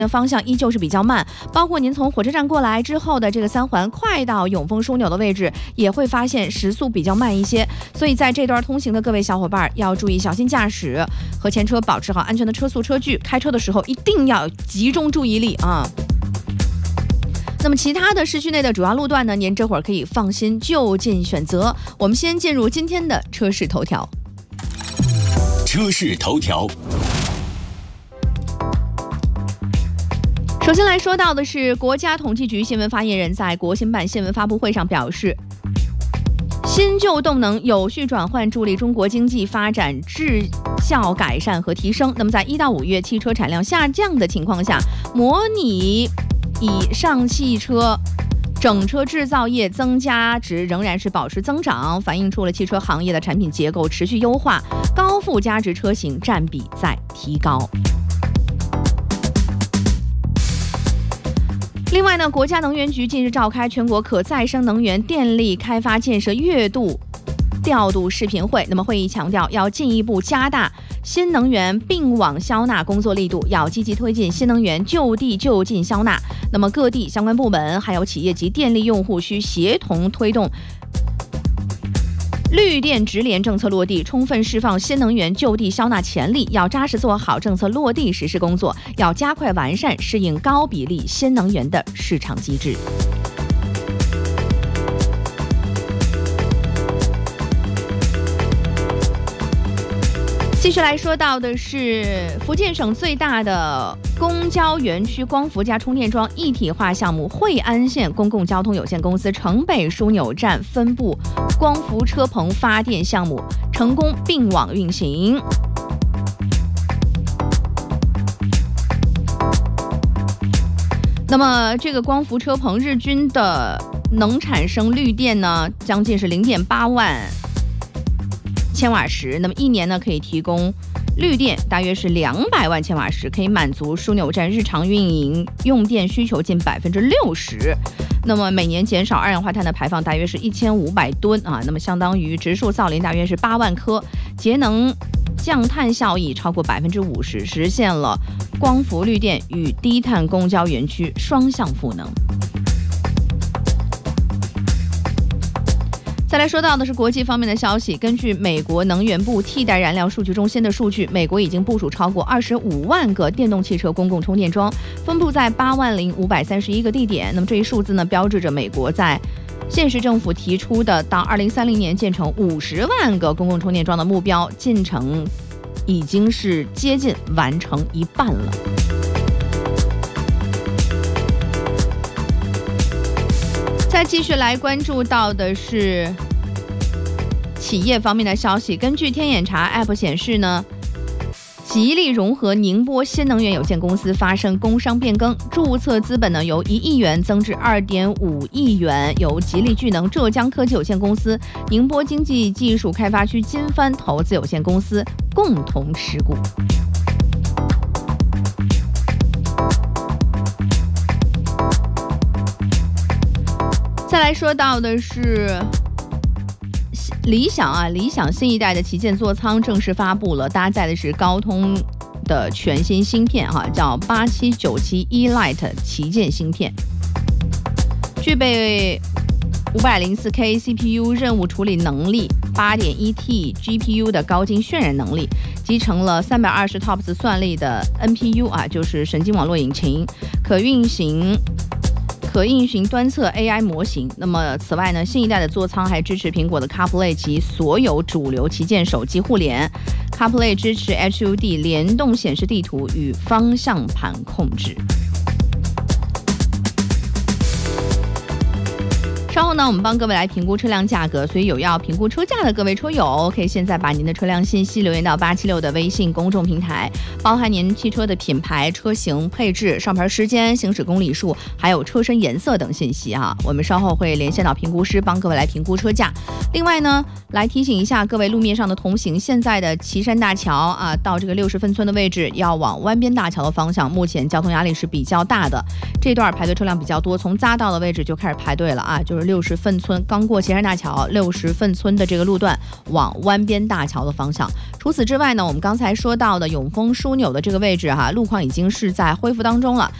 方向依旧是比较慢，包括您从火车站过来之后的这个3环快到永丰枢纽的位置，也会发现时速比较慢一些。所以在这段通行的各位小伙伴要注意小心驾驶，和前车保持好安全的车速车距，开车的时候一定要集中注意力啊。那么其他的市区内的主要路段呢，您这会儿可以放心就近选择。我们先进入今天的车市头条。 车市头条。 首先来说到的是，国家统计局新闻发言人在国新办新闻发布会上表示，新旧动能有序转换，助力中国经济发展质效改善和提升。那么在1到5月汽车产量下降的情况下，模拟以上汽车整车制造业增加值仍然是保持增长，反映出了汽车行业的产品结构持续优化，高附加值车型占比在提高。另外呢，国家能源局近日召开全国可再生能源电力开发建设月度调度视频会。那么会议强调，要进一步加大新能源并网消纳工作力度，要积极推进新能源就地就近消纳。那么各地相关部门还有企业及电力用户需协同推动绿电直联政策落地，充分释放新能源就地消纳潜力，要扎实做好政策落地实施工作，要加快完善适应高比例新能源的市场机制。继续来说到的是福建省最大的公交园区光伏加充电桩一体化项目惠安县公共交通有限公司城北枢纽站分部光伏车棚发电项目成功并网运行。那么这个光伏车棚日均的能产生绿电呢，将近是0.8万千瓦时，那么一年呢可以提供绿电大约是200万千瓦时，可以满足枢纽站日常运营用电需求近60%。那么每年减少二氧化碳的排放大约是1500吨啊，那么相当于植树造林大约是8万棵，节能降碳效益超过50%，实现了光伏绿电与低碳公交园区双向赋能。再来说到的是国际方面的消息，根据美国能源部替代燃料数据中心的数据，美国已经部署超过25万个电动汽车公共充电桩，分布在80531个地点。那么这一数字呢，标志着美国在现实政府提出的到2030年建成50万个公共充电桩的目标进程已经是接近完成一半了。再继续来关注到的是企业方面的消息，根据天眼查 App 显示呢，吉利融合宁波新能源有限公司发生工商变更，注册资本呢由1亿元增至2.5亿元，由吉利聚能浙江科技有限公司、宁波经济技术开发区金帆投资有限公司共同持股。再来说到的是理想新一代的旗舰座舱正式发布了，搭载的是高通的全新芯片叫8797 E-Lite 旗舰芯片，具备504K CPU 任务处理能力、8.1T GPU 的高精渲染能力，集成了320 TOPS 算力的 NPU 就是神经网络引擎，可运行端侧 AI 模型。那么此外呢，新一代的座舱还支持苹果的 CarPlay 及所有主流旗舰手机互联， CarPlay 支持 HUD 联动显示地图与方向盘控制。稍后呢，我们帮各位来评估车辆价格，所以有要评估车价的各位车友，可以现在把您的车辆信息留言到876的微信公众平台，包含您汽车的品牌、车型、配置、上牌时间、行驶公里数，还有车身颜色等信息我们稍后会连线到评估师，帮各位来评估车价。另外呢，来提醒一下各位路面上的同行，现在的岐山大桥到这个60分村的位置，要往湾边大桥的方向，目前交通压力是比较大的，这段排队车辆比较多，从匝道的位置就开始排队了就是 60份村，刚过岐山大桥60份村的这个路段往湾边大桥的方向。除此之外呢，我们刚才说到的永丰枢纽的这个位置路况已经是在恢复当中了。